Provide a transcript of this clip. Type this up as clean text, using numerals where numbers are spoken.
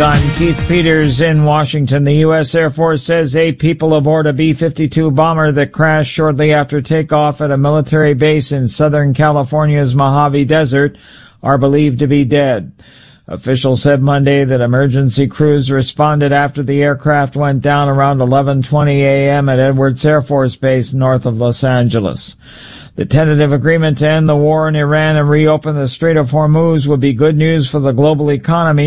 I'm Keith Peters in Washington. The U.S. Air Force says 8 people aboard a B-52 bomber that crashed shortly after takeoff at a military base in Southern California's Mojave Desert are believed to be dead. Officials said Monday that emergency crews responded after the aircraft went down around 11:20 a.m. at Edwards Air Force Base north of Los Angeles. The tentative agreement to end the war in Iran and reopen the Strait of Hormuz would be good news for the global economy